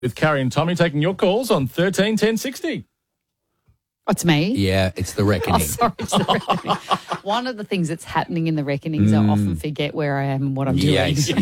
With Carrie and Tommy taking your calls on 13 10 60. It's me. Yeah, it's the reckoning. Oh, sorry, it's the reckoning. One of the things that's happening in the reckonings, I often forget where I am and what I'm doing.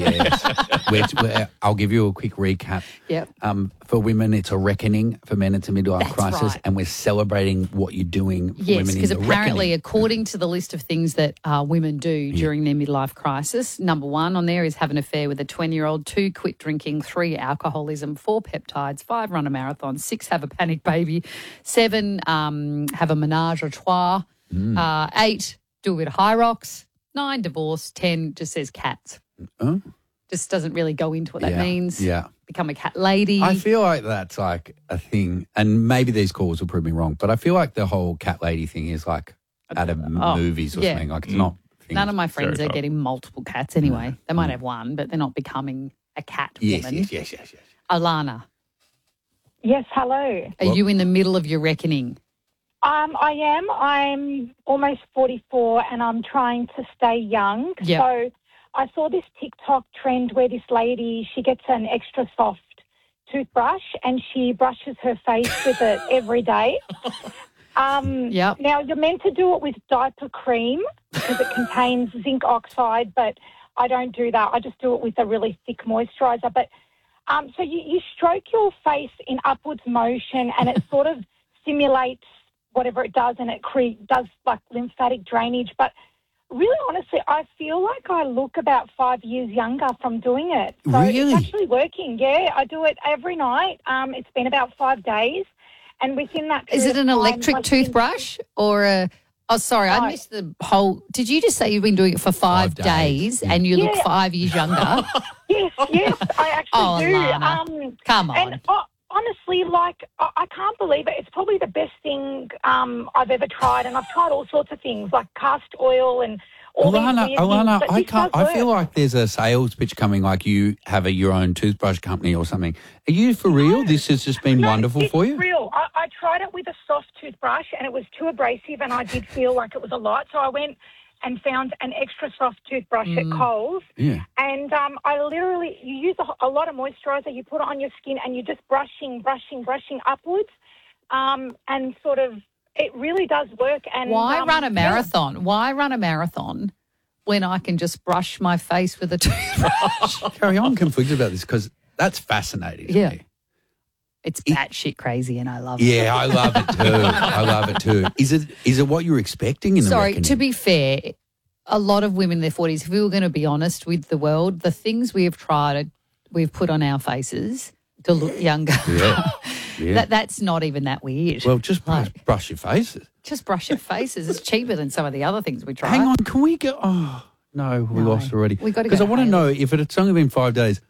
Yes. I'll give you a quick recap. Yep. For women, it's a reckoning. For men, it's a midlife That's crisis. right. And we're celebrating what you're doing for Yes, women in because the apparently, reckoning. according to the list of things that women do during their midlife crisis, number one on there is have an affair with a 20-year-old, 2, quit drinking, 3, alcoholism, 4, peptides, 5, run a marathon, 6, have a panic baby, 7, have a menage a trois, 8, do a bit of high rocks, 9, divorce, 10, just says cats. Oh. Just doesn't really go into what that means. Yeah. Become a cat lady. I feel like that's like a thing, and maybe these calls will prove me wrong, but I feel like the whole cat lady thing is like out of movies or something. Like it's not. None of my friends are getting multiple cats anyway. They might have one, but they're not becoming a cat woman. Yes. Alana, Yes, hello. are you in the middle of your reckoning? I am. I'm almost 44 and I'm trying to stay young. Yep. So I saw this TikTok trend where this lady, she gets an extra soft toothbrush and she brushes her face with it every day. Yep. Now, you're meant to do it with diaper cream because it contains zinc oxide, but I don't do that. I just do it with a really thick moisturiser. But so you stroke your face in upwards motion and it sort of simulates whatever it does and it does like lymphatic drainage. But really, honestly, I feel like I look about 5 years younger from doing it. So Really? It's actually working. Yeah, I do it every night. It's been about 5 days. And within that Is period it an of time, electric I've been- toothbrush or a... Oh, sorry, I No. missed the whole... Did you just say you've been doing it for 5 days. days and you look Yeah. 5 years younger? Yes, I actually Oh, do. Alana, come on. And honestly, like, I can't believe it. It's probably the best thing I've ever tried. And I've tried all sorts of things like cast oil and all these weird things. Alana, but I this does feel work. like there's a sales pitch coming, like you have your own toothbrush company or something. Are you for real? This has just been wonderful it's for you? Real. I tried it with a soft toothbrush and it was too abrasive and I did feel like it was a lot. So I went and found an extra soft toothbrush at Coles. Yeah. And you use a lot of moisturiser, you put it on your skin and you're just brushing upwards. And sort of, it really does work. And Why run a marathon? Why run a marathon when I can just brush my face with a toothbrush? Carry on, conflicted about this because that's fascinating to Yeah. me. It's batshit crazy and I love it. Yeah, I love it too. Is it what you're expecting in the Sorry, reckoning? to be fair, a lot of women in their 40s, if we were going to be honest with the world, the things we have tried, we've put on our faces to look younger. Yeah. That's not even that weird. Well, just brush your faces. Just brush your faces. It's cheaper than some of the other things we try. Hang on, can we go? Oh, no, we No. lost already. We gotta go Because I to want to Hayley. know if it's only been 5 days,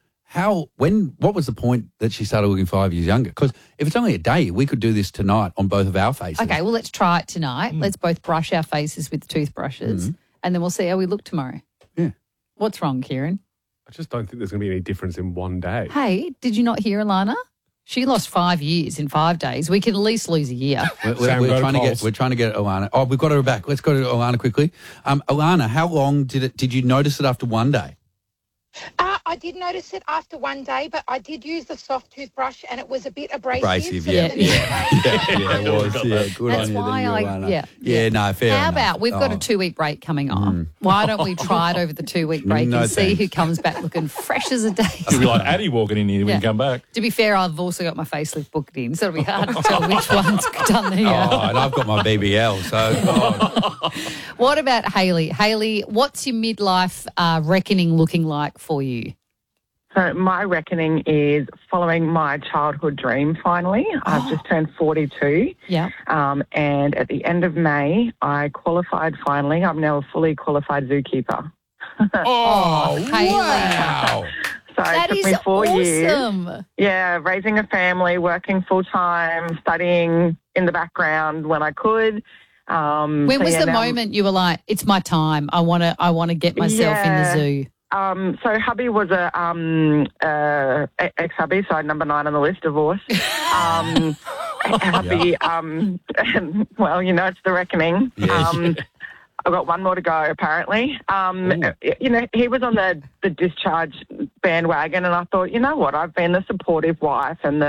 what was the point that she started looking 5 years younger? Because if it's only a day, we could do this tonight on both of our faces. Okay, well, let's try it tonight. Let's both brush our faces with toothbrushes and then we'll see how we look tomorrow. Yeah. What's wrong, Kieran? I just don't think there's going to be any difference in one day. Hey, did you not hear Alana? She lost 5 years in 5 days. We can at least lose a year. Sam, go to Coles. We're trying to get Alana. Oh, we've got her back. Let's go to Alana quickly. Alana, how long did you notice it after one day? I did notice it after one day, but I did use the soft toothbrush and it was a bit abrasive. Abrasive, so yeah. the next day- Yeah, it was. Yeah, good That's on you. why there, I, Alana. yeah. No, fair How enough. about we've got a 2-week break coming on? Why don't we try it over the 2-week break No and see thanks. who comes back looking fresh as a daisy? It'll be like Addie walking in here when Yeah. you come back. To be fair, I've also got my facelift booked in, so it'll be hard to tell which one's done the Oh, and I've got my BBL, so God. What about Hayley? Hayley, what's your midlife reckoning looking like for you? So my reckoning is following my childhood dream finally. I've just turned 42. Yeah. And at the end of May, I qualified finally. I'm now a fully qualified zookeeper. Oh, Hayley. wow. So That it is took me 4 years. awesome. Yeah, raising a family, working full-time, studying in the background when I could. When was the moment you were like, it's my time, I want to get myself in the zoo? So hubby was a ex-hubby, so number 9 on the list, divorce. Hubby, well, it's the reckoning. Yes. I've got one more to go, apparently. He was on the discharge bandwagon, and I thought, you know what, I've been the supportive wife and